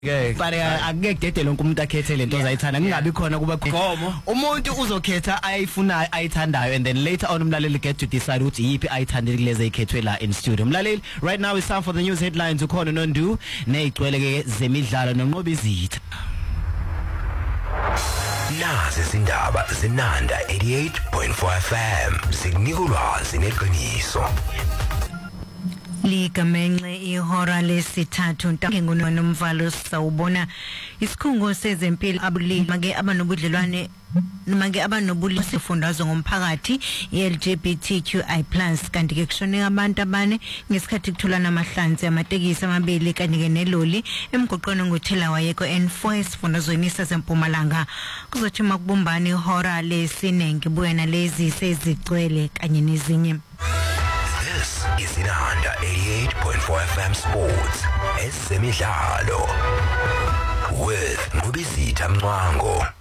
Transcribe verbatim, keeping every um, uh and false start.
Okay but akeke dedele lonke umuntu akhethe lento ozayithanda kungabi khona kuba umuntu uzokhetha ayifunayo ayithandayo and then later on umlaleli get to decide ukuthi yipi ayithandile kulezi ekhethwe la in studio. Umlaleli, right now it's time for the news headlines. Ukhona noNdu nezigcwele ke zemidlalo nonqoba izitha. Nazi izindaba zinanda eighty-eight point four F M sikunika ulwazi neqiniso. Ligamenxe ihora lesithathu ntangengonomvalo sawubona isikhungo sezempilo abulili make abanobudlelwane make abanobulili sifundazwe ngomphakathi L G B T Q I plus kanti ke kushone abantu abane ngesikhathi kutholana amahlanzi amatekisi amabili kanye ke neloli emgoqweni ngothela wayeko N four esifundazweni sasempumalanga kuzothi makubumbana ihora lesine ngibuya nalezi sezigcwele kanye nezinye. This is Inanda eighty-eight point four F M Sports. Ezemidlalo with Ngubisitha Mncwango.